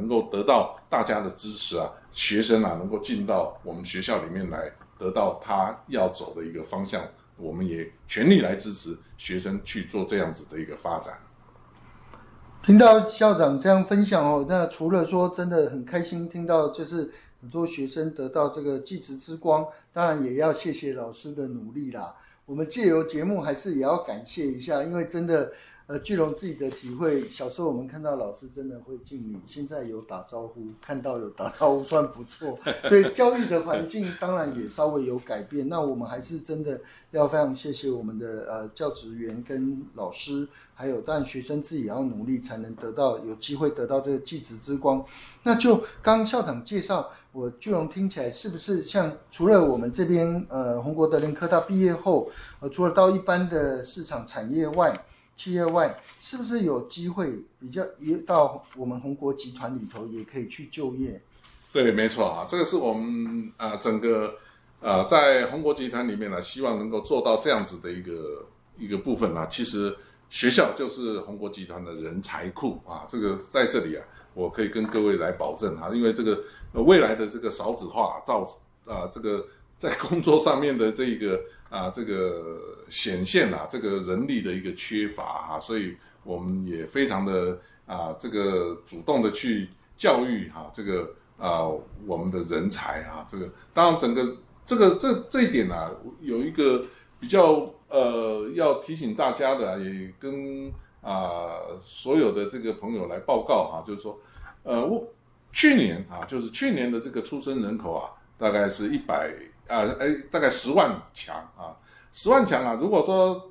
能够得到大家的支持啊，学生啊能够进到我们学校里面来，得到他要走的一个方向，我们也全力来支持学生去做这样子的一个发展。 听到校长这样分享哦，那除了说真的很开心听到就是很多学生得到这个技职之光，当然也要谢谢老师的努力啦。我们借由节目还是也要感谢一下，因为真的巨龙自己的体会，小时候我们看到老师真的会敬礼，现在有打招呼，看到有打招呼算不错，所以教育的环境当然也稍微有改变。那我们还是真的要非常谢谢我们的教职员跟老师，还有当然学生自己也要努力，才能有机会得到这个技职之光。那就刚刚校长介绍，我巨龙听起来是不是像除了我们这边宏国德联科大毕业后，除了到一般的市场产业外、企业外，是不是有机会也到我们宏国集团里头也可以去就业？ 对，没错啊，这个是我们整个在宏国集团里面呢，希望能够做到这样子的一个部分啊。其实学校就是宏国集团的人才库啊，这个在这里啊，我可以跟各位来保证啊，因为这个未来的这个少子化这个在工作上面的这个显现啊，这个人力的一个缺乏啊，所以我们也非常的这个主动的去教育这个我们的人才啊，这个当然整个这一点啊，有一个比较要提醒大家的也跟所有的这个朋友来报告就是说去年就是去年的这个出生人口啊，大概是大概10万强啊，10万强啊。如果说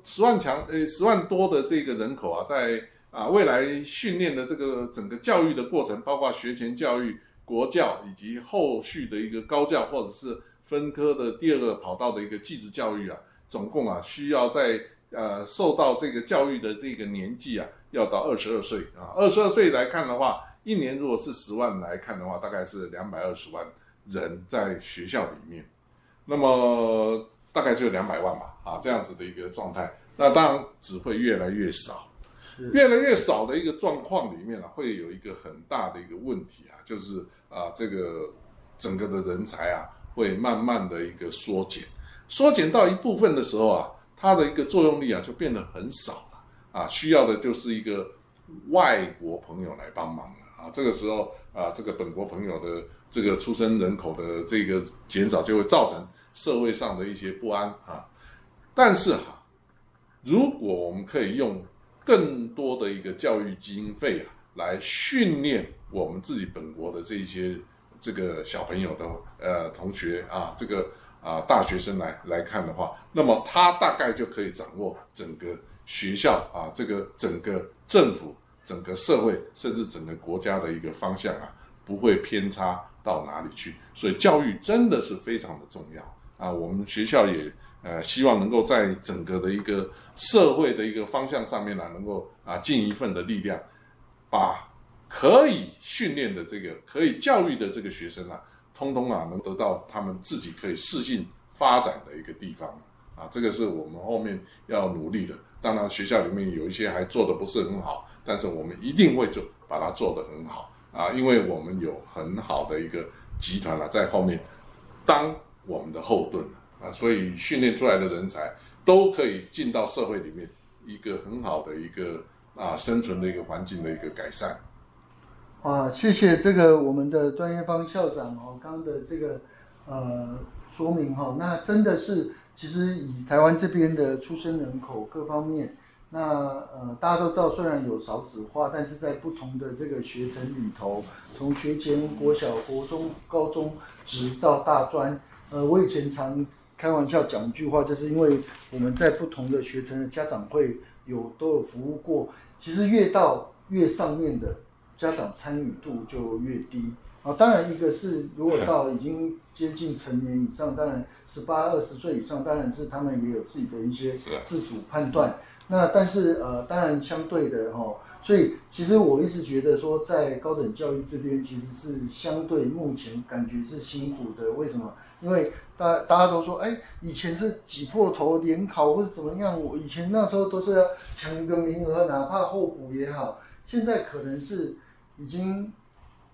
10万多的这个人口啊，在未来训练的这个整个教育的过程，包括学前教育、国教以及后续的一个高教或者是分科的第二个跑道的一个技职教育啊，总共需要在受到这个教育的这个年纪啊，要到22岁啊。22岁来看的话，一年如果是10万来看的话，大概是220万人在学校里面。那么大概就200万吧，这样子的一个状态，那当然只会越来越少，越来越少的一个状况里面会有一个很大的一个问题就是这个整个的人才会慢慢的一个缩减到一部分的时候它的一个作用力就变得很少了需要的就是一个外国朋友来帮忙了这个时候这个本国朋友的这个出生人口的这个减少，就会造成社会上的一些不安但是如果我们可以用更多的一个教育经费来训练我们自己本国的这一些这个小朋友的同学这个大学生来看的话，那么他大概就可以掌握整个学校这个整个政府、整个社会甚至整个国家的一个方向不会偏差到哪里去。所以教育真的是非常的重要我们学校也希望能够在整个的一个社会的一个方向上面能够尽一份的力量，把可以训练的这个可以教育的这个学生通通能得到他们自己可以适性发展的一个地方这个是我们后面要努力的。当然学校里面有一些还做得不是很好，但是我们一定会把它做得很好因为我们有很好的一个集团在后面当我们的后盾所以训练出来的人才都可以进到社会里面一个很好的一个生存的一个环境的一个改善谢谢这个我们的段彦芳校长刚刚的这个说明那真的是其实以台湾这边的出生人口各方面，那大家都知道，虽然有少子化，但是在不同的这个学程里头，从学前、国小、国中、高中，直到大专，我以前常开玩笑讲一句话，就是因为我们在不同的学程的家长会都有服务过，其实越到越上面的家长参与度就越低当然一个是如果到已经接近成年以上，当然18、20岁以上，当然是他们也有自己的一些自主判断。那但是当然相对的所以其实我一直觉得说，在高等教育这边其实是相对目前感觉是辛苦的。为什么？因为大家都说，以前是挤破头联考或者怎么样，我以前那时候都是要抢一个名额，哪怕候补也好。现在可能是已经